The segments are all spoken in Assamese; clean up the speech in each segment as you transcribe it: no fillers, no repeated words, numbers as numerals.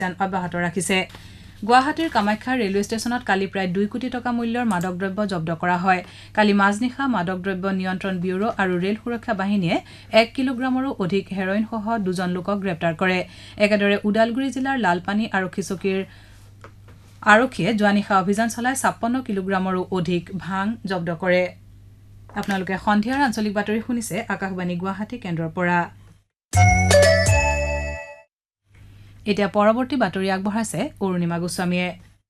অব্যাহত ৰাখিছে গুৱাহাটীৰ কামাখ্যা ৰেলৱে ষ্টেচনত কালি প্ৰায় 2 কোটি টকা মূল্যৰ মাদক দ্ৰব্য জব্দ কৰা হয় কালি মাজনিশা মাদক দ্ৰব্য নিয়ন্ত্ৰণ ব্যুৰো আৰু ৰেল সুৰক্ষা বাহিনীয়ে 1 কিলোগ্ৰামৰো অধিক হেৰইন সহ দুজন লোকক গ্ৰেপ্তাৰ কৰে একেদৰে উদালগুৰি জিলাৰ লালপানী আৰক্ষী চকীৰ আৰক্ষীয়ে যোৱানিশা অভিযান চলাই 56 কিলোগ্ৰামৰো অধিক ভাং জব্দ কৰে আপোনালোকে সন্ধিয়াৰ আঞ্চলিক বাতৰি শুনিছে আকাশবাণী গুৱাহাটী কেন্দ্ৰৰ পৰা এতিয়া পৰৱৰ্তী বাতৰি আগবঢ়াইছে অৰুণিমা গোস্বামীয়ে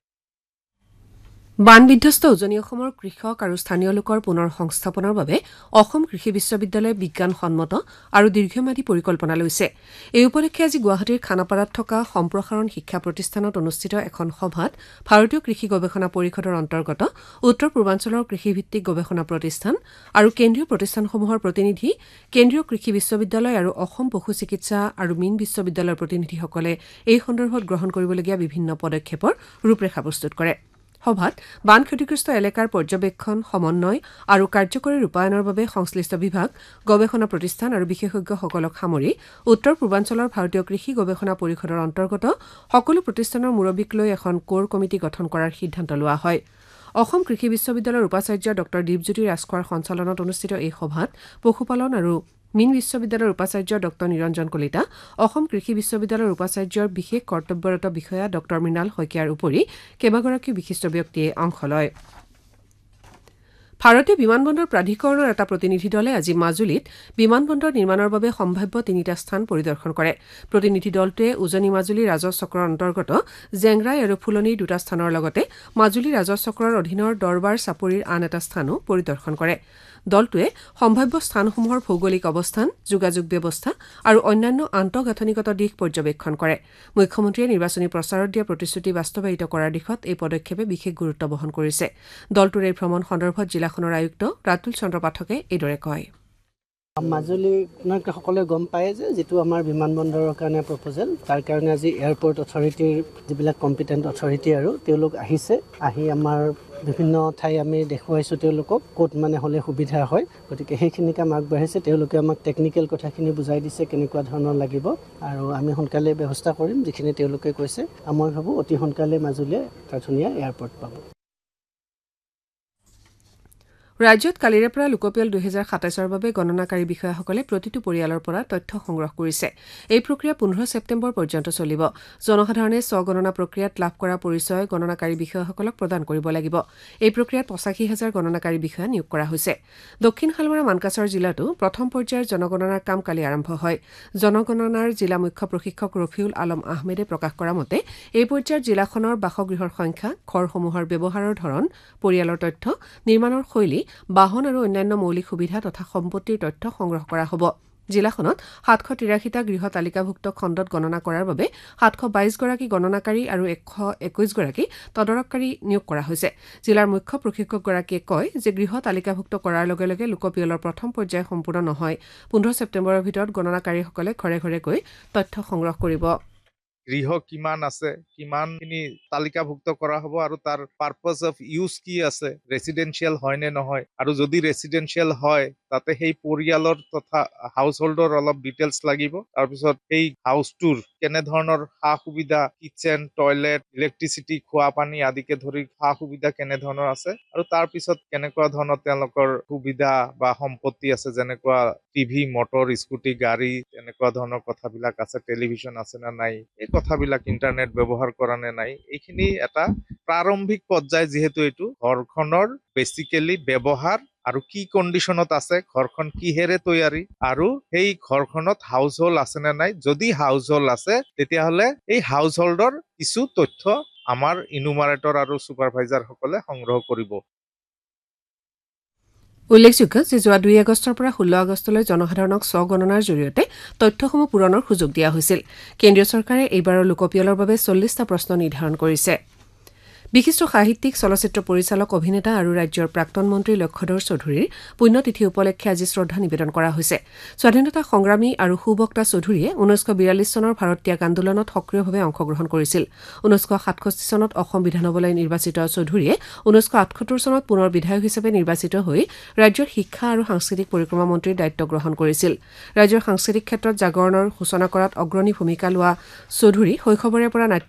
বান বিধ্বস্ত উজনি অসমৰ কৃষক আৰু স্থানীয় লোকৰ পুনৰ সংস্থাপনৰ বাবে অসম কৃষি বিশ্ববিদ্যালয়ে বিজ্ঞানসন্মত আৰু দীৰ্ঘম্যাদী পৰিকল্পনা লৈছে এই উপলক্ষে আজি গুৱাহাটীৰ খানাপাৰাত থকা সম্প্ৰসাৰণ শিক্ষা প্ৰতিষ্ঠানত অনুষ্ঠিত এখন সভাত ভাৰতীয় কৃষি গৱেষণা পৰিষদৰ অন্তৰ্গত উত্তৰ পূৰ্বাঞ্চলৰ কৃষিভিত্তিক গৱেষণা প্ৰতিষ্ঠান আৰু কেন্দ্ৰীয় প্ৰতিষ্ঠানসমূহৰ প্ৰতিনিধি কেন্দ্ৰীয় কৃষি বিশ্ববিদ্যালয় আৰু অসম পশু চিকিৎসা আৰু মীন বিশ্ববিদ্যালয়ৰ প্ৰতিনিধিসকলে এই সন্দৰ্ভত গ্ৰহণ কৰিবলগীয়া বিভিন্ন পদক্ষেপৰ ৰূপৰেখা প্ৰস্তুত কৰে সভাত বান ক্ষতিগ্ৰস্ত এলেকাৰ পৰ্যবেক্ষণ সমন্বয় আৰু কাৰ্যকৰী ৰূপায়ণৰ বাবে সংশ্লিষ্ট বিভাগ গৱেষণা প্ৰতিষ্ঠান আৰু বিশেষজ্ঞসকলক সামৰি উত্তৰ পূৰ্বাঞ্চলৰ ভাৰতীয় কৃষি গৱেষণা পৰিষদৰ অন্তৰ্গত সকলো প্ৰতিষ্ঠানৰ মুৰব্বীক লৈ এখন কোৰ কমিটি গঠন কৰাৰ সিদ্ধান্ত লোৱা হয় অসম কৃষি বিশ্ববিদ্যালয়ৰ উপাচাৰ্য ডক্টৰ দীপজ্যোতি ৰাজখোৱাৰ সঞ্চালনত অনুষ্ঠিত এই সভাত পশুপালন আৰু মীন বিশ্ববিদ্যালয়ৰ উপাচাৰ্য ডক্টৰ নিৰঞ্জন কলিতা অসম কৃষি বিশ্ববিদ্যালয়ৰ উপাচাৰ্যৰ বিশেষ কৰ্তব্যৰত বিষয়া ডক্টৰ মৃণাল শইকীয়াৰ উপৰি কেইবাগৰাকী বিশিষ্ট ব্যক্তিয়ে অংশ লয় ভাৰতীয় বিমানবন্দৰ প্ৰাধিকৰণৰ এটা প্ৰতিনিধি দলে আজি মাজুলীত বিমানবন্দৰ নিৰ্মাণৰ বাবে সম্ভাৱ্য 3টা স্থান পৰিদৰ্শন কৰে প্ৰতিনিধি দলটোৱে উজনি মাজুলী ৰাজহ চক্ৰৰ অন্তৰ্গত জেংৰাই আৰু ফুলনিৰ 2টা স্থানৰ লগতে মাজুলী ৰাজহ চক্ৰৰ অধীনৰ দৰবাৰ চাপৰিৰ আন এটা স্থানো পৰিদৰ্শন কৰে দলটোৱে সম্ভাৱ্য স্থানসমূহৰ ভৌগোলিক অৱস্থান যোগাযোগ ব্যৱস্থা আৰু অন্যান্য আন্তঃগাঁথনিগত দিশ পৰ্যবেক্ষণ কৰে মুখ্যমন্ত্ৰীয়ে নিৰ্বাচনী প্ৰচাৰত দিয়া প্ৰতিশ্ৰুতি বাস্তৱায়িত কৰাৰ দিশত এই পদক্ষেপে বিশেষ গুৰুত্ব বহন কৰিছে দলটোৰ এই ভ্ৰমণ সন্দৰ্ভত জিলাখনৰ আয়ুক্ত ৰাতুল চন্দ্ৰ পাঠকে এইদৰে কয় মাজুলী সকলোৱে গম পায় যে যেটো আমাৰ বিমানবন্দৰৰ কাৰণে প্ৰপ'জেল তাৰ কাৰণে আজি এয়াৰপৰ্ট অথৰিটিৰ যিবিলাক কম্পিটেণ্ট অথৰিটি আৰু তেওঁলোক আহিছে আহি আমাৰ বিভিন্ন ঠাই আমি দেখুৱাইছোঁ তেওঁলোকক ক'ত মানে হ'লে সুবিধা হয় গতিকে সেইখিনি কাম আগবাঢ়িছে তেওঁলোকে আমাক টেকনিকেল কথাখিনি বুজাই দিছে কেনেকুৱা ধৰণৰ লাগিব আৰু আমি সোনকালে ব্যৱস্থা কৰিম যিখিনি তেওঁলোকে কৈছে মই ভাবোঁ অতি সোনকালে মাজুলীয়ে এটা ধুনীয়া এয়াৰপৰ্ট পাব ৰাজ্যত কালিৰে পৰা লোকপিয়ল 2027ৰ বাবে গণনাকাৰী বিষয়াসকলে প্ৰতিটো পৰিয়ালৰ পৰা তথ্য সংগ্ৰহ কৰিছে এই প্ৰক্ৰিয়া 15 ছেপ্টেম্বৰ পৰ্যন্ত চলিব জনসাধাৰণে স্বগণনা প্ৰক্ৰিয়াত লাভ কৰা পৰিচয় গণনাকাৰী বিষয়াসকলক প্ৰদান কৰিব লাগিব এই প্ৰক্ৰিয়াত 85,000 গণনাকাৰী বিষয়া নিয়োগ কৰা হৈছে দক্ষিণ শালমৰা মানকাছৰ জিলাতো প্ৰথম পৰ্যায়ৰ জনগণনাৰ কাম কালি আৰম্ভ হয় জনগণনাৰ জিলা মুখ্য প্ৰশিক্ষক ৰফিউল আলম আহমেদে প্ৰকাশ কৰা মতে এই পৰ্যায়ৰ জিলাখনৰ বাসগৃহৰ সংখ্যা ঘৰসমূহৰ ব্যৱহাৰৰ ধৰণ পৰিয়ালৰ তথ্য নিৰ্মাণৰ শৈলী বাহন আৰু অন্যান্য মৌলিক সুবিধা তথা সম্পত্তিৰ তথ্য সংগ্ৰহ কৰা হ'ব জিলাখনত 783টা গৃহ তালিকাভুক্ত খণ্ডত গণনা কৰাৰ বাবে 722 গৰাকী গণনাকাৰী আৰু 121 গৰাকী তদাৰককাৰী নিয়োগ কৰা হৈছে জিলাৰ মুখ্য প্ৰশিক্ষকগৰাকীয়ে কয় যে গৃহ তালিকাভুক্ত কৰাৰ লগে লগে লোকপিয়লৰ প্ৰথম পৰ্যায় সম্পূৰ্ণ নহয় 15 ছেপ্টেম্বৰৰ ভিতৰত গণনাকাৰীসকলে ঘৰে ঘৰে গৈ তথ্য সংগ্ৰহ কৰিব গৃহ কিমান আছে কিমানখিনি তালিকাভুক্ত কৰা হ'ব আৰু তাৰ পাৰপাস অফ ইউজ কি আছে ৰেসিডেন্সিয়াল হয় নে নহয় আৰু যদি ৰেসিডেন্সিয়াল হয় তাতে সেই পৰিয়ালৰ তথা হাউস হোল্ডৰ অলপ ডিটেইলছ লাগিব তাৰ পিছত এই হাউসটোৰ কেনে ধৰণৰ সা সুবিধা কিচেন টয়লেট ইলেক্ট্ৰিচিটি খোৱা পানী আদিকে ধৰি সা সুবিধা কেনে ধৰণৰ আছে আৰু তাৰ পিছত কেনেকুৱা ধৰণৰ তেওঁলোকৰ সুবিধা বা সম্পত্তি আছে যেনেকুৱা টিভি মটৰ স্কুটি গাড়ী এনেকুৱা ধৰণৰ কথাবিলাক আছে টেলিভিছন আছে না নাই এই কথাবিলাক ইন্টাৰনেট ব্যৱহাৰ কৰা নে নাই এইখিনি এটা প্ৰাৰম্ভিক পৰ্যায় যিহেতু এইটো ঘৰখনৰ বেসিক্যালি ব্যৱহাৰ আৰু কি কন্ডিশনত আছে ঘৰখন কিহেৰে তৈয়াৰী আৰু সেই ঘৰখনত হাউস হোল্ড আছে নে নাই যদি হাউস হোল্ড আছে তেতিয়াহলে এই হাউস হোল্ডৰ কিছু তথ্য আমাৰ ইনুমাৰেটৰ আৰু সুপাৰভাইজাৰ সকলে সংগ্ৰহ কৰিব উল্লেখযোগ্য যে যোৱা 2 আগষ্টৰ পৰা 16 আগষ্টলৈ জনসাধাৰণক স্বগণনাৰ জৰিয়তে তথ্যসমূহ পূৰণৰ সুযোগ দিয়া হৈছিল কেন্দ্ৰীয় চৰকাৰে এইবাৰৰ লোকপিয়লৰ বাবে 40টা প্ৰশ্ন নিৰ্ধাৰণ কৰিছে বিশিষ্ট সাহিত্যিক চলচ্চিত্ৰ পৰিচালক অভিনেতা আৰু ৰাজ্যৰ প্ৰাক্তন মন্ত্ৰী লক্ষধৰ চৌধুৰীৰ পুণ্যতিথি উপলক্ষে আজি শ্ৰদ্ধা নিবেদন কৰা হৈছে স্বাধীনতা সংগ্ৰামী আৰু সুবক্তা চৌধুৰীয়ে 1942 চনৰ ভাৰত ত্যাগ আন্দোলনত সক্ৰিয়ভাৱে অংশগ্ৰহণ কৰিছিল 1967 চনত অসম বিধানসভালৈ নিৰ্বাচিত চৌধুৰীয়ে 1978 চনত পুনৰ বিধায়ক হিচাপে নিৰ্বাচিত হৈ ৰাজ্যৰ শিক্ষা আৰু সাংস্কৃতিক পৰিক্ৰমা মন্ত্ৰীৰ দায়িত্ব গ্ৰহণ কৰিছিল ৰাজ্যৰ সাংস্কৃতিক ক্ষেত্ৰত জাগৰণৰ সূচনা কৰাত অগ্ৰণী ভূমিকা লোৱা চৌধুৰী শৈশৱৰে পৰা